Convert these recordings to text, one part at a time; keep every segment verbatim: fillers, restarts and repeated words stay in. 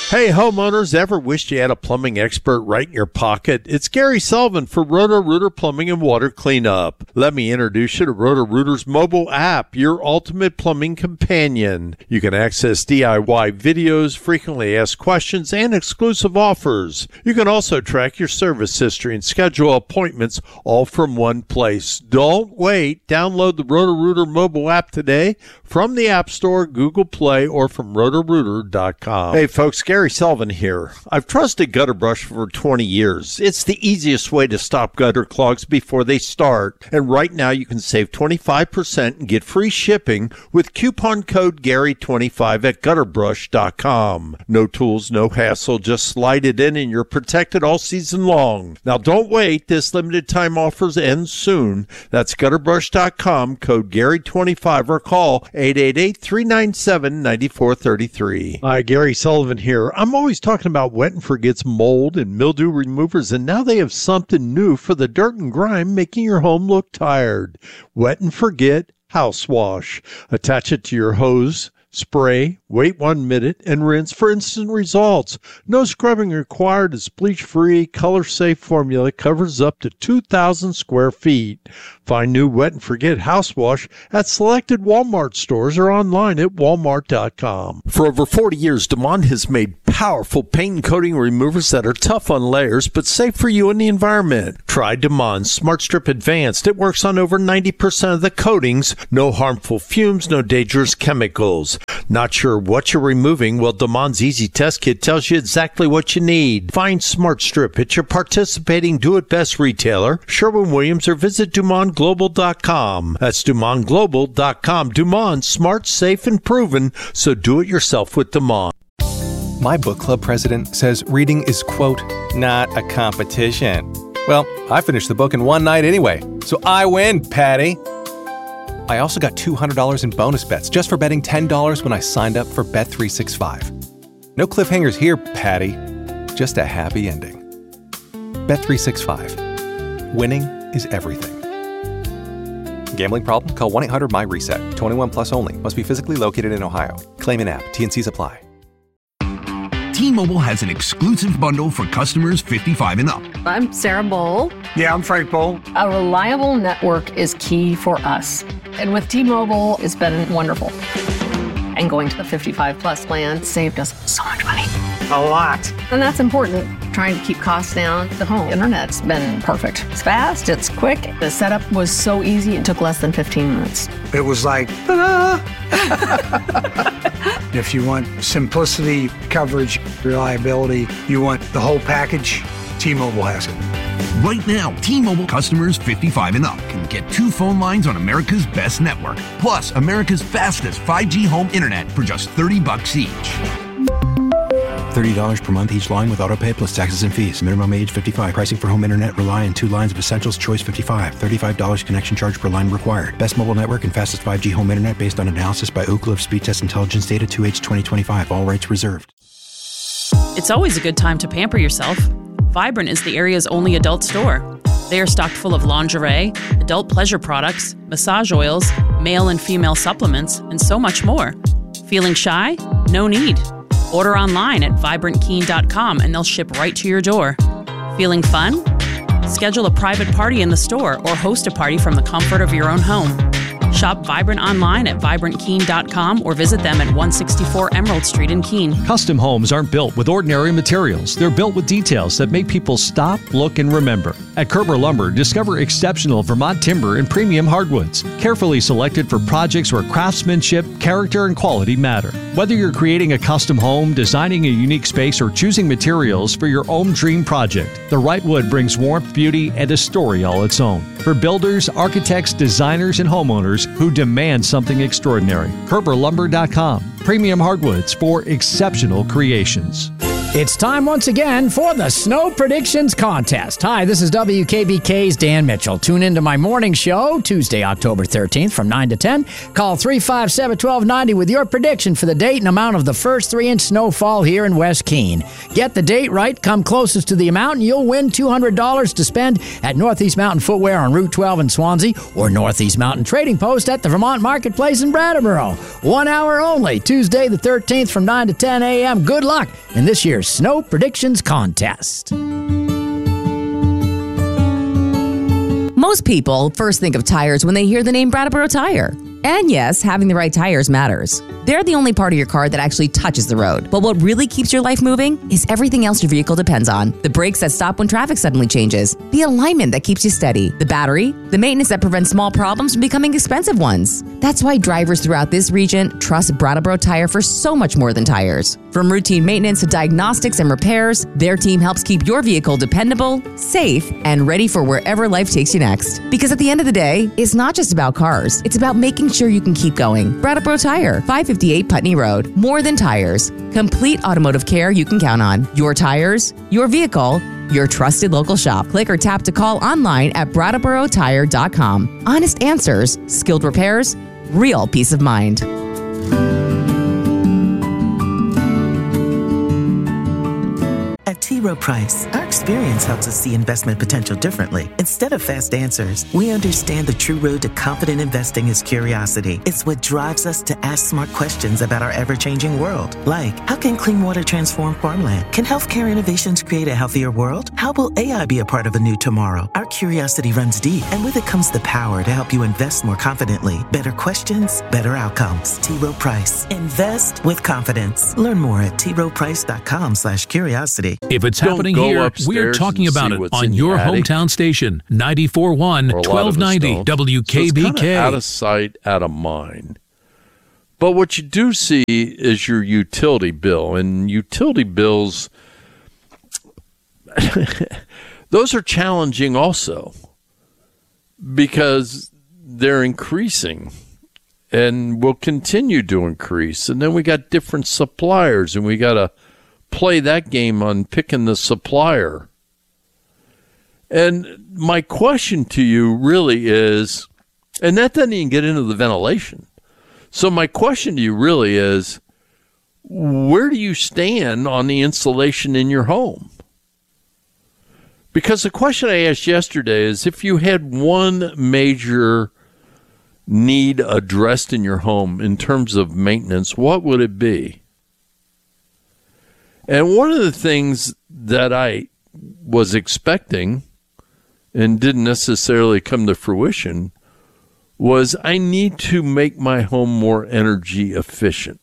Hey, homeowners, ever wished you had a plumbing expert right in your pocket? It's Gary Sullivan for Roto-Rooter Plumbing and Water Cleanup. Let me introduce you to Roto-Rooter's mobile app, your ultimate plumbing companion. You can access D I Y videos, frequently asked questions, and exclusive offers. You can also track your service history and schedule appointments all from one place. Don't wait. Download the Roto-Rooter mobile app today from the App Store, Google Play, or from roto rooter dot com. Hey, folks, Gary Gary Sullivan here. I've trusted Gutter Brush for twenty years. It's the easiest way to stop gutter clogs before they start. And right now you can save twenty-five percent and get free shipping with coupon code Gary twenty-five at gutter brush dot com. No tools, no hassle. Just slide it in and you're protected all season long. Now don't wait. This limited time offers end soon. That's gutter brush dot com, code Gary twenty-five, or call eight eight eight, three nine seven, nine four three three. Hi, Gary Sullivan here. I'm always talking about Wet and Forget's mold and mildew removers, and now they have something new for the dirt and grime making your home look tired. Wet and Forget House Wash. Attach it to your hose, spray, wait one minute, and rinse for instant results. No scrubbing required. It's bleach-free, color-safe formula. Covers up to two thousand square feet. Find new Wet and Forget House Wash at selected Walmart stores or online at walmart dot com. For over forty years, Demond has made powerful paint and coating removers that are tough on layers but safe for you and the environment. Try Demond Smart Strip Advanced. It works on over ninety percent of the coatings. No harmful fumes, no dangerous chemicals. Not sure what you're removing? Well, Demond's Easy Test Kit tells you exactly what you need. Find Smart Strip at your participating Do-It-Best retailer, Sherwin-Williams, or visit Dumond Global dot com. That's Dumond Global dot com. Dumond, smart, safe, and proven, so do it yourself with Demond. My book club president says reading is, quote, not a competition. Well, I finished the book in one night anyway, so I win, Patty. I also got two hundred dollars in bonus bets just for betting ten dollars when I signed up for Bet three sixty-five. No cliffhangers here, Patty. Just a happy ending. Bet three sixty-five. Winning is everything. Gambling problem? Call one eight hundred my reset. twenty-one plus only. Must be physically located in Ohio. Claim in app. T and Cs apply. T-Mobile has an exclusive bundle for customers fifty-five and up. I'm Sarah Bowl. Yeah, I'm Frank Bowl. A reliable network is key for us. And with T-Mobile, it's been wonderful. And going to the fifty-five plus plan saved us so much money. A lot. And that's important. Trying to keep costs down. The home internet's been perfect. It's fast, it's quick. The setup was so easy, it took less than fifteen minutes. It was like, ta-da! If you want simplicity, coverage, reliability, you want the whole package, T-Mobile has it. Right now, T-Mobile customers fifty-five and up can get two phone lines on America's best network, plus America's fastest five G home internet for just thirty bucks each. thirty dollars per month each line with autopay plus taxes and fees. Minimum age fifty-five. Pricing for home internet rely on two lines of Essentials Choice fifty-five. thirty-five dollars connection charge per line required. Best mobile network and fastest five G home internet based on analysis by Ookla of Speed Test Intelligence Data two H twenty twenty-five. All rights reserved. It's always a good time to pamper yourself. Vibrant is the area's only adult store. They are stocked full of lingerie, adult pleasure products, massage oils, male and female supplements, and so much more. Feeling shy? No need. Order online at vibrant keen dot com and they'll ship right to your door. Feeling fun? Schedule a private party in the store or host a party from the comfort of your own home. Shop Vibrant online at vibrant keen dot com or visit them at one sixty-four Emerald Street in Keene. Custom homes aren't built with ordinary materials. They're built with details that make people stop, look, and remember. At Kerber Lumber, discover exceptional Vermont timber and premium hardwoods, carefully selected for projects where craftsmanship, character, and quality matter. Whether you're creating a custom home, designing a unique space, or choosing materials for your own dream project, the right wood brings warmth, beauty, and a story all its own. For builders, architects, designers, and homeowners who demand something extraordinary. Kerber Lumber dot com. Premium hardwoods for exceptional creations. It's time once again for the Snow Predictions Contest. Hi, this is W K B K's Dan Mitchell. Tune into my morning show, Tuesday, October thirteenth from nine to ten. Call three five seven, one two nine zero with your prediction for the date and amount of the first three-inch snowfall here in West Keene. Get the date right, come closest to the amount, and you'll win two hundred dollars to spend at Northeast Mountain Footwear on Route twelve in Swansea or Northeast Mountain Trading Post at the Vermont Marketplace in Brattleboro. One hour only, Tuesday the thirteenth from nine to ten a.m. Good luck in this year's Snow Predictions Contest. Most people first think of tires when they hear the name Brattleboro Tire. And yes, having the right tires matters. They're the only part of your car that actually touches the road. But what really keeps your life moving is everything else your vehicle depends on. The brakes that stop when traffic suddenly changes, the alignment that keeps you steady, the battery, the maintenance that prevents small problems from becoming expensive ones. That's why drivers throughout this region trust Brattleboro Tire for so much more than tires. From routine maintenance to diagnostics and repairs, their team helps keep your vehicle dependable, safe, and ready for wherever life takes you next. Because at the end of the day, it's not just about cars. It's about making sure you can keep going. Brattleboro Tire, five fifty-eight Putney Road. More than tires. Complete automotive care you can count on. Your tires, your vehicle, your trusted local shop. Click or tap to call online at brattleboro tire dot com. Honest answers, skilled repairs, real peace of mind. At T. Rowe Price, our experience helps us see investment potential differently. Instead of fast answers, we understand the true road to confident investing is curiosity. It's what drives us to ask smart questions about our ever-changing world. Like, how can clean water transform farmland? Can healthcare innovations create a healthier world? How will A I be a part of a new tomorrow? Our curiosity runs deep, and with it comes the power to help you invest more confidently. Better questions, better outcomes. T. Rowe Price. Invest with confidence. Learn more at t rowe price dot com slash curiosity. If it's happening here, we're talking about it on your hometown station, ninety-four point one, twelve ninety W K B K. So it's kind of out of sight, out of mind. But what you do see is your utility bill, and utility bills, those are challenging also because they're increasing and will continue to increase. And then we got different suppliers, and we got to play that game on picking the supplier. And my question to you really is, and that doesn't even get into the ventilation. So my question to you really is, where do you stand on the insulation in your home? Because the question I asked yesterday is, if you had one major need addressed in your home in terms of maintenance, what would it be? And one of the things that I was expecting and didn't necessarily come to fruition was I need to make my home more energy efficient.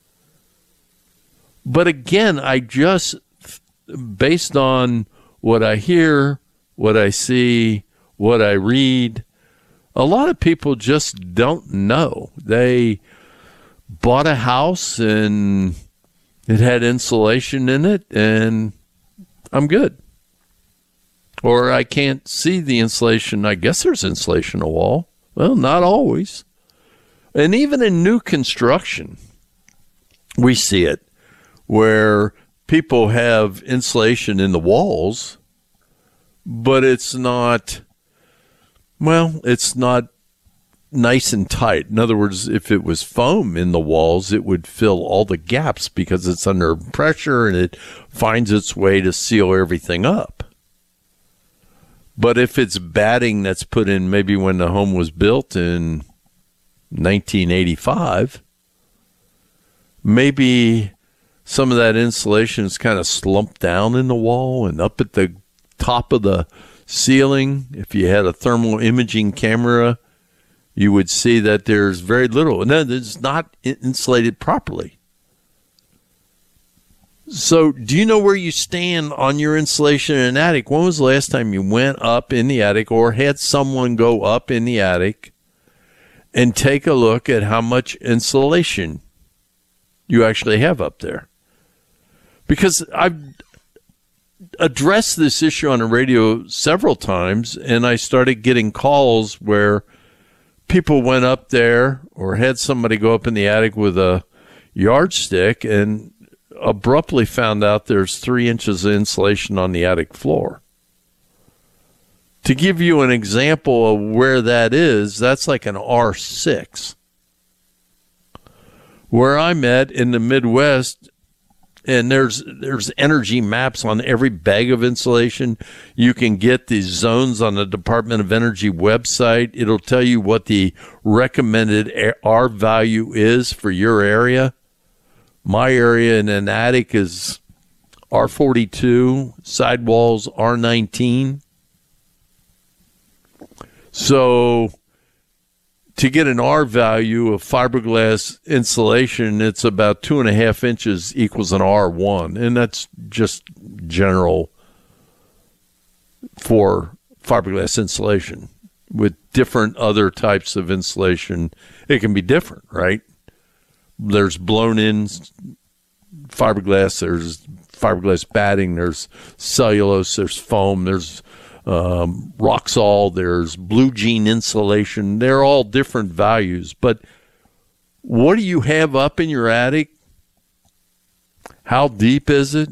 But again, I just, based on what I hear, what I see, what I read, a lot of people just don't know. They bought a house and it had insulation in it, and I'm good. Or I can't see the insulation. I guess there's insulation on the wall. Well, not always. And even in new construction, we see it where people have insulation in the walls, but it's not, well, it's not nice and tight. In other words, if it was foam in the walls, it would fill all the gaps because it's under pressure and it finds its way to seal everything up. But if it's batting that's put in maybe when the home was built in nineteen eighty-five, maybe some of that insulation is kind of slumped down in the wall and up at the top of the ceiling. If you had a thermal imaging camera, you would see that there's very little, and then it's not insulated properly. So do you know where you stand on your insulation in an attic? When was the last time you went up in the attic or had someone go up in the attic and take a look at how much insulation you actually have up there? Because I've addressed this issue on the radio several times, and I started getting calls where people went up there or had somebody go up in the attic with a yardstick, and abruptly found out there's three inches of insulation on the attic floor. To give you an example of where that is, that's like an R six. Where I'm at in the Midwest, and there's there's energy maps on every bag of insulation. You can get these zones on the Department of Energy website. It'll tell you what the recommended R value is for your area. My area in an attic is R forty-two, sidewalls R nineteen. So to get an R value of fiberglass insulation, it's about two and a half inches equals an R one. And that's just general for fiberglass insulation. With different other types of insulation, it can be different, right? There's blown-in fiberglass, there's fiberglass batting, there's cellulose, there's foam, there's um, Roxol, there's blue jean insulation. They're all different values. But what do you have up in your attic? How deep is it?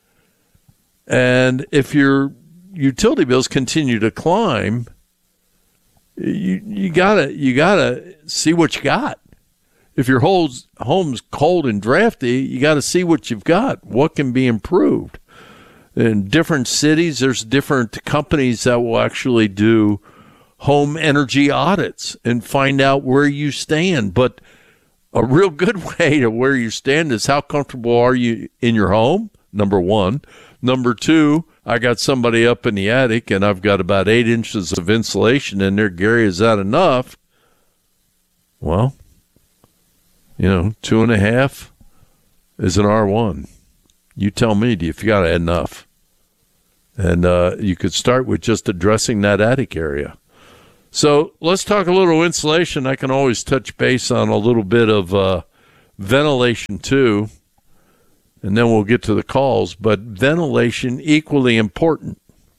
And if your utility bills continue to climb, you you gotta you gotta see what you got. If your home's, home's cold and drafty, you got to see what you've got. What can be improved? In different cities, there's different companies that will actually do home energy audits and find out where you stand. But a real good way to where you stand is how comfortable are you in your home, number one. Number two, I got somebody up in the attic, and I've got about eight inches of insulation in there. Gary, is that enough? Well, you know, two and a half is an R one. You tell me if you got enough. And uh, you could start with just addressing that attic area. So let's talk a little insulation. I can always touch base on a little bit of uh, ventilation too, and then we'll get to the calls. But ventilation, equally important.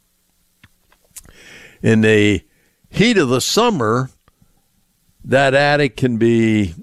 In the heat of the summer, that attic can be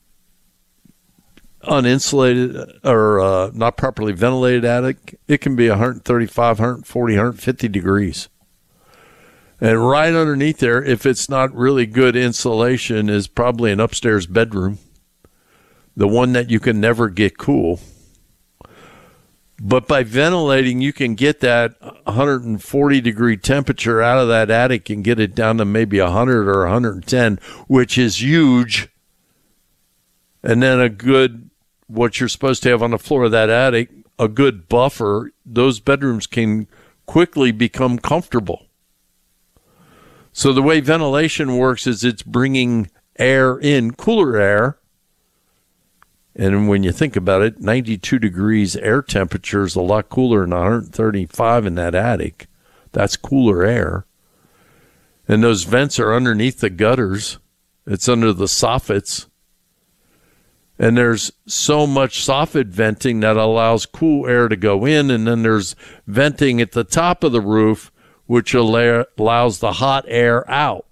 uninsulated or uh, not properly ventilated attic. It can be one thirty-five, one forty, one fifty degrees. And right underneath there, if it's not really good insulation, is probably an upstairs bedroom, the one that you can never get cool. But by ventilating, you can get that one forty degree temperature out of that attic and get it down to maybe one hundred or one ten, which is huge. And then a good, what you're supposed to have on the floor of that attic, a good buffer. Those bedrooms can quickly become comfortable. So the way ventilation works is it's bringing air in, cooler air. And when you think about it, ninety-two degrees air temperature is a lot cooler than one thirty-five in that attic. That's cooler air. And those vents are underneath the gutters. It's under the soffits. And there's so much soffit venting that allows cool air to go in, and then there's venting at the top of the roof, which allows the hot air out.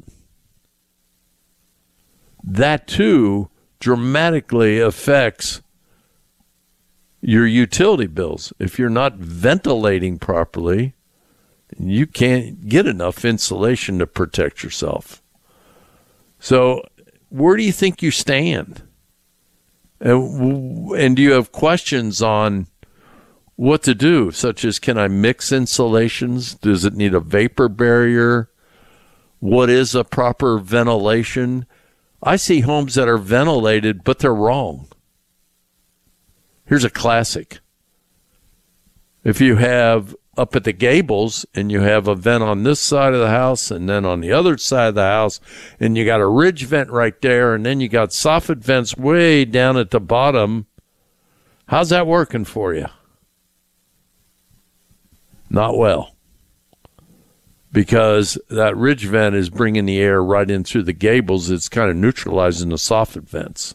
That, too, dramatically affects your utility bills. If you're not ventilating properly, you can't get enough insulation to protect yourself. So where do you think you stand? And, and do you have questions on what to do, such as, can I mix insulations? Does it need a vapor barrier? What is a proper ventilation? I see homes that are ventilated, but they're wrong. Here's a classic. If you have up at the gables and you have a vent on this side of the house and then on the other side of the house, and you got a ridge vent right there, and then you got soffit vents way down at the bottom, how's that working for you? Not well. Because that ridge vent is bringing the air right in through the gables. It's kind of neutralizing the soffit vents.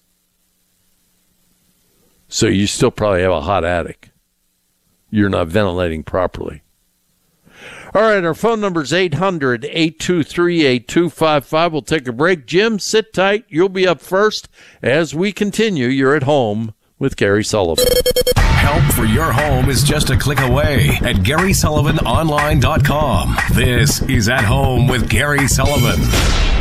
So you still probably have a hot attic. You're not ventilating properly. All right, our phone number is eight hundred, eight two three, eight two five five. We'll take a break. Jim, sit tight. You'll be up first as we continue. You're at home with Gary Sullivan. Help for your home is just a click away at Gary Sullivan Online dot com. This is At Home with Gary Sullivan.